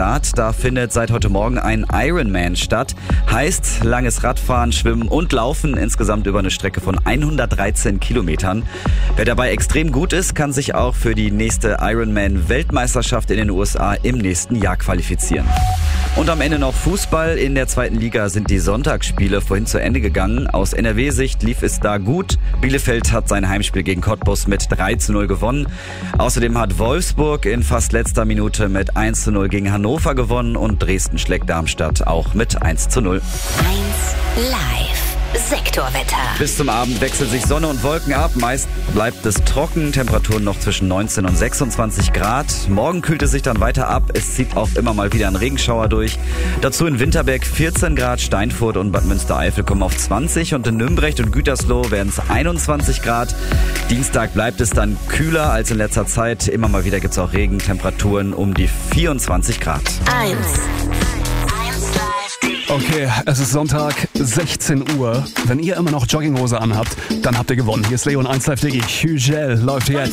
Start. Da findet seit heute Morgen ein Ironman statt. Heißt langes Radfahren, Schwimmen und Laufen, insgesamt über eine Strecke von 113 Kilometern. Wer dabei extrem gut ist, kann sich auch für die nächste Ironman-Weltmeisterschaft in den USA im nächsten Jahr qualifizieren. Und am Ende noch Fußball. In der 2. Liga sind die Sonntagsspiele vorhin zu Ende gegangen. Aus NRW-Sicht lief es da gut. Bielefeld hat sein Heimspiel gegen Cottbus mit 3:0 gewonnen. Außerdem hat Wolfsburg in fast letzter Minute mit 1:0 gegen Hannover gewonnen und Dresden schlägt Darmstadt auch mit 1:0. 1 Live. Sektorwetter. Bis zum Abend wechseln sich Sonne und Wolken ab. Meist bleibt es trocken. Temperaturen noch zwischen 19 und 26 Grad. Morgen kühlt es sich dann weiter ab. Es zieht auch immer mal wieder ein Regenschauer durch. Dazu in Winterberg 14 Grad, Steinfurt und Bad Münstereifel kommen auf 20 und in Nürnberg und Gütersloh werden es 21 Grad. Dienstag bleibt es dann kühler als in letzter Zeit. Immer mal wieder gibt es auch Regen, Temperaturen um die 24 Grad. 1 Okay, es ist Sonntag, 16 Uhr. Wenn ihr immer noch Jogginghose anhabt, dann habt ihr gewonnen. Hier ist Leon 1 Live Diggi. Hügel läuft jetzt.